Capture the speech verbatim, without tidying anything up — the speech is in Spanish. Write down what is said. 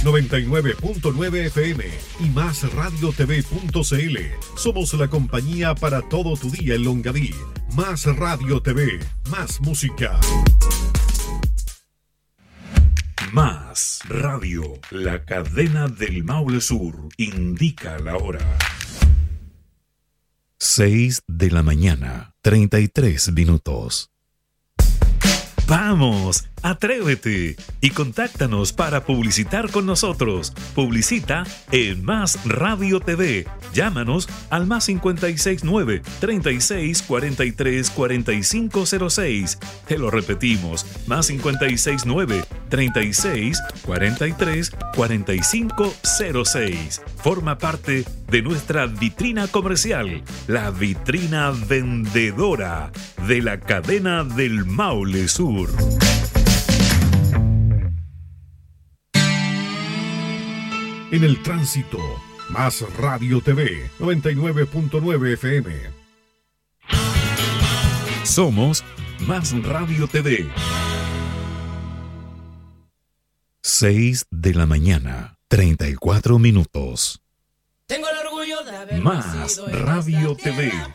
noventa y nueve punto nueve F M y más radio t v punto c l. Somos la compañía para todo tu día en Longaví. Más Radio T V, más música. Más Radio, la cadena del Maule Sur, indica la hora. seis de la mañana, treinta y tres minutos. ¡Vamos! ¡Atrévete! Y contáctanos para publicitar con nosotros. Publicita en Más Radio T V. Llámanos al más cincuenta y seis nueve, treinta y seis, cuarenta y tres, cuarenta y cinco cero seis. Te lo repetimos, más cincuenta y seis nueve, treinta y seis, cuarenta y tres, cuarenta y cinco cero seis. Forma parte de nuestra vitrina comercial, la vitrina vendedora de la cadena del Maule Sur. En el tránsito, Más Radio T V, noventa y nueve punto nueve F M. Somos Más Radio T V. seis de la mañana, treinta y cuatro minutos. Tengo el orgullo de haber Más Radio T V.